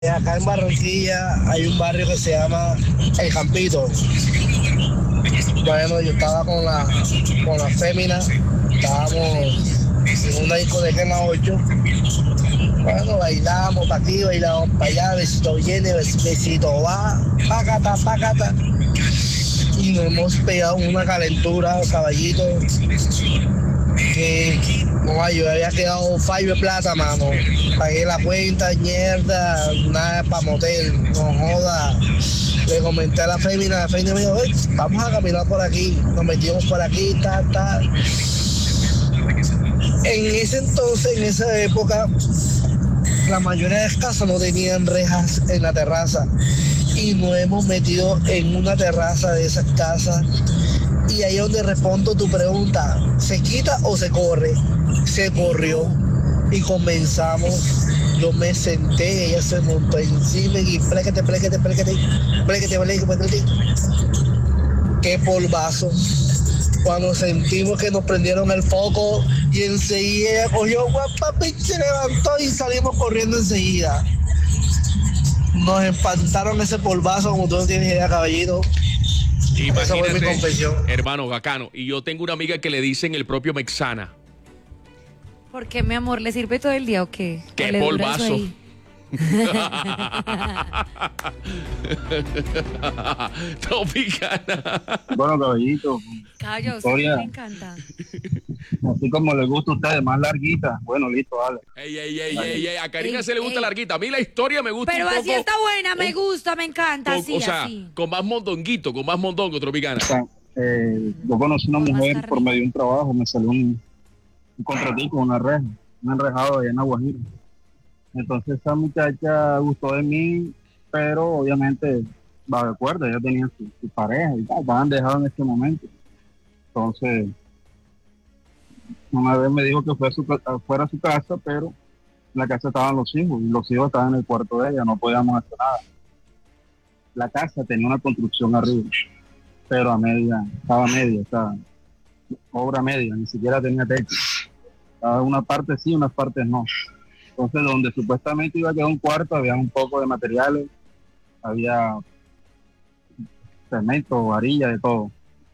Acá en Barranquilla hay un barrio que se llama El Campito. Bueno, yo estaba con la fémina, estábamos en una discoteca en la 8. Bueno, bailamos para aquí, bailamos para allá, besito viene, besito va, pácata, pácata. Y nos hemos pegado una calentura, caballito, que no, yo había quedado fallo de plata, mano. Pagué la cuenta, mierda, nada para motel, no joda. Le comenté a la fémina me dijo, vamos a caminar por aquí. Nos metimos por aquí, ta. En ese entonces, en esa época, la mayoría de las casas no tenían rejas en la terraza. Y nos hemos metido en una terraza de esas casas. Y ahí es donde respondo tu pregunta, ¿se quita o se corre? Se corrió y comenzamos. Yo me senté, ella se montó encima y pléquete. Qué polvazo. Cuando sentimos que nos prendieron el foco y enseguida ella cogió papi, se levantó y salimos corriendo enseguida. Nos espantaron ese polvazo, como tú no tienes idea, caballito. Imagínate, esa fue mi confesión. Hermano, bacano. Y yo tengo una amiga que le dicen el propio Mexana. ¿Por qué, mi amor? ¿Le sirve todo el día o qué? ¡Qué polvazo! Tropicana. Bueno, caballito. Caballo, Historia. me encanta. Así como les gusta a ustedes, más larguita. Bueno, listo, dale. Ey, a Karina se le gusta larguita. A mí la historia me gusta Pero un poco. así está buena, me gusta, me encanta, así, O sea, así. con más mondongo, Tropicana. O sea, yo conocí una mujer por medio de un trabajo, me salió un contratico, una reja, un enrejado allá en Aguajiro. Entonces esa muchacha gustó de mí, pero obviamente, va de acuerdo, ella tenía su pareja y tal, estaban dejados en este momento. Entonces, una vez me dijo que fuera a su casa, pero en la casa estaban los hijos, y los hijos estaban en el cuarto de ella, no podíamos hacer nada. La casa tenía una construcción arriba, pero estaba obra media, ni siquiera tenía techo. Estaba una parte sí, unas partes no. Entonces, donde supuestamente iba a quedar un cuarto, había un poco de materiales, había cemento, varilla, de todo.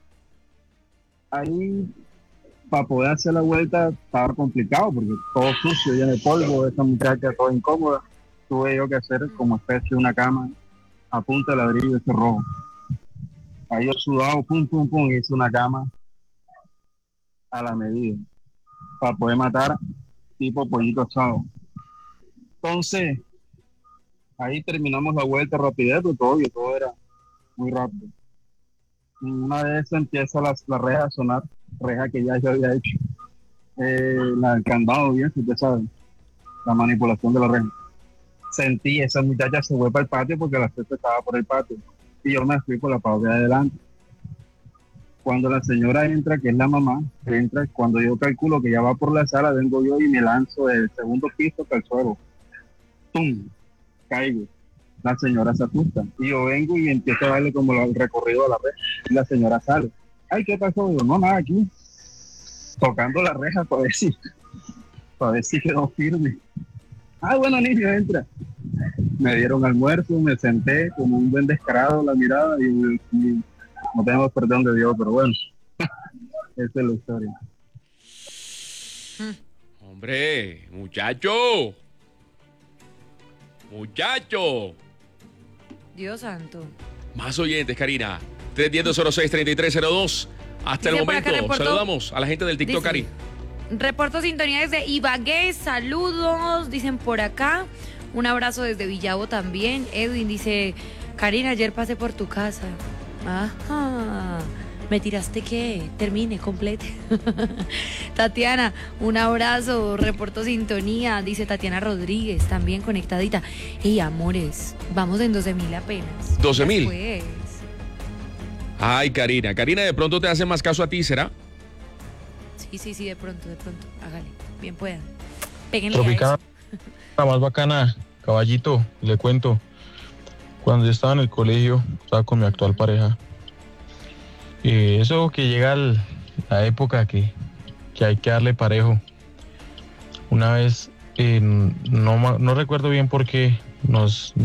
Ahí, para poder hacer la vuelta, estaba complicado, porque todo sucio, lleno de polvo, esa muchacha toda incómoda. Tuve yo que hacer como especie de una cama a punta de ladrillo de cerrojo. Ahí yo sudado, pum, hice una cama a la medida, para poder matar tipo pollito asado. Entonces, ahí terminamos la vuelta rapidez, todo era muy rápido. Y una vez empieza la reja a sonar, reja que ya yo había hecho, el candado, bien, si usted sabe, la manipulación de la reja. Sentí, esa muchacha se fue para el patio porque la cesta estaba por el patio, y yo me fui por la parte de adelante. Cuando la señora entra, que es la mamá, entra, cuando yo calculo que ya va por la sala, vengo yo y me lanzo del segundo piso hasta el suelo. ¡Tum! Caigo. La señora se asusta. Y yo vengo y empiezo a darle como el recorrido a la reja. Y la señora sale. Ay, ¿qué pasó? Yo, no, nada, aquí. Tocando la reja para ver si quedó firme. Ah, bueno, niño, entra. Me dieron almuerzo, me senté como un buen descarado la mirada y no tenemos perdón de Dios, pero bueno. Esa es la historia. Hombre, muchacho. Dios santo. Más oyentes, Karina. 310-06-3302. Hasta Dice el por acá, momento. reportó- Saludamos a la gente del TikTok, Dice, Cari. Reporto sintonía desde Ibagué, saludos, dicen por acá. Un abrazo desde Villavo también. Edwin dice, Karina, ayer pasé por tu casa. Ajá. ¿Me tiraste qué? Termine, complete. Tatiana, un abrazo, reporto sintonía, dice Tatiana Rodríguez, también conectadita. Y amores, vamos en 12,000 apenas. 12,000. Después. Ay, Karina. Karina, de pronto te hace más caso a ti, ¿será? Sí, de pronto, hágale, bien puedan. Péguenle Tropicana, a eso. la más bacana, caballito, le cuento. Cuando yo estaba en el colegio, estaba con mi actual pareja. Eso que llega la época que hay que darle parejo. Una vez, no recuerdo bien por qué, nos